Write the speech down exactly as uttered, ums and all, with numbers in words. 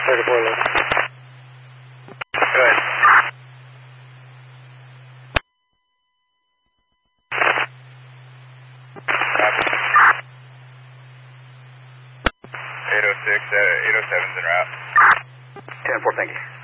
thirty-four loaded. Go ahead. eight oh six, uh, eight oh seven's en route. ten four, thank you.